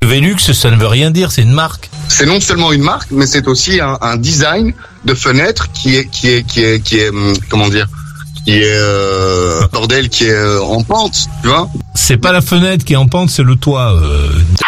Velux, ça ne veut rien dire, c'est une marque. C'est non seulement une marque, mais c'est aussi un design de fenêtre qui est comment dire, qui est bordel, qui est en pente, tu vois. C'est pas la fenêtre qui est en pente, c'est le toit.